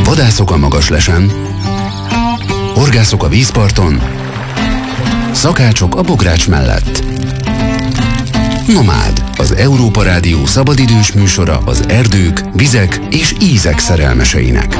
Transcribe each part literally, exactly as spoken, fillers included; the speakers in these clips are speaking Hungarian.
Vadászok a Magaslesen, horgászok a vízparton, szakácsok a bogrács mellett. Nomád, az Európa Rádió szabadidős műsora az erdők, vizek és ízek szerelmeseinek.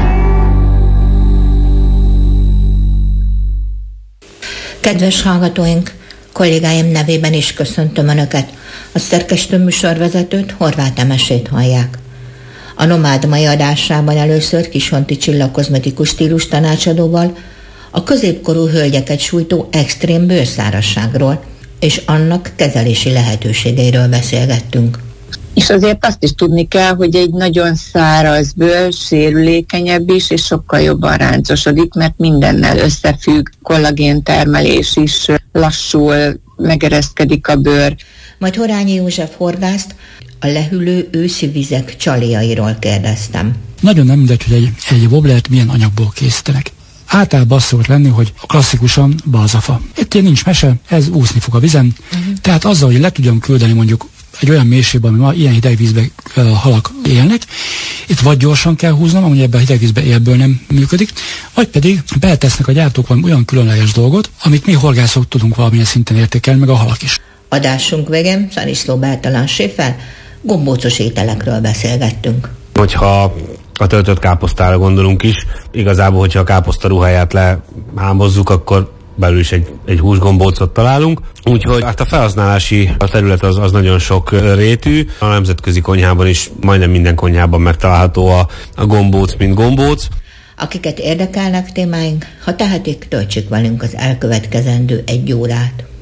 Kedves hallgatóink, kollégáim nevében is köszöntöm Önöket. A szerkesztő műsorvezetőt, Horváth Emesét hallják. A Nomád mai adásában először Kishonti Csilla kozmetikus stílus tanácsadóval a középkorú hölgyeket sújtó extrém bőrszárazságról és annak kezelési lehetőségeiről beszélgettünk. És azért azt is tudni kell, hogy egy nagyon száraz bőr sérülékenyebb is, és sokkal jobban ráncosodik, mert mindennel összefügg, kollagéntermelés is lassul, megereszkedik a bőr. Majd Horányi József horgászt a lehűlő őszi vizek csalijairól kérdeztem. Nagyon nem mindegy, hogy egy, egy woblert milyen anyagból készítenek. Általában az szokott lenni, hogy klasszikusan balzafa. Itt ilyen nincs mese, ez úszni fog a vizen, uh-huh. Tehát azzal, hogy le tudjam küldeni mondjuk egy olyan mélységben, ami ma ilyen hideg vízben uh, halak élnek, itt vagy gyorsan kell húznom, amúgy ebben a hideg vízben élből nem működik, vagy pedig beletesznek a gyártók valami olyan különleges dolgot, amit mi horgászok tudunk valamilyen szinten értékelni, meg a halak is. Adásunk végén Szaniszló Bertalan séffel gombócos ételekről beszélgettünk. Hogyha a töltött káposztára gondolunk is, igazából, hogyha a káposzta ruháját lehámozzuk, akkor belül is egy, egy húsgombócot találunk. Úgyhogy hát a felhasználási a terület az, az nagyon sok rétű. A nemzetközi konyhában is majdnem minden konyhában megtalálható a, a gombóc, mint gombóc. Akiket érdekelnek témáink, ha tehetik, töltsék velünk az elkövetkezendő egy órát.